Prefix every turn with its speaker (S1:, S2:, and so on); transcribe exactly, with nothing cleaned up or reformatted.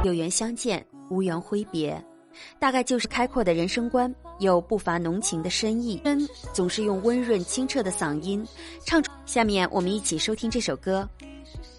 S1: 有缘相见，无缘挥别，大概就是开阔的人生观，有不乏浓情的深意。总是用温润清澈的嗓音唱出。下面我们一起收听这首歌。